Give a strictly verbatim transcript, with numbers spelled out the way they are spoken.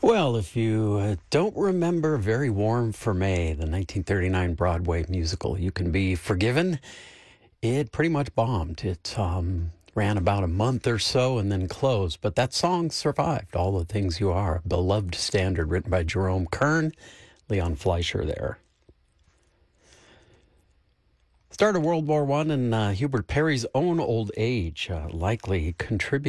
Well, if you uh, don't remember Very Warm for May, the nineteen thirty-nine Broadway musical, you can be forgiven. It pretty much bombed. It um, ran about a month or so and then closed. But that song survived. All the Things You Are, a beloved standard written by Jerome Kern, Leon Fleischer there. Start of World War One and uh, Hubert Parry's own old age uh, likely contributed.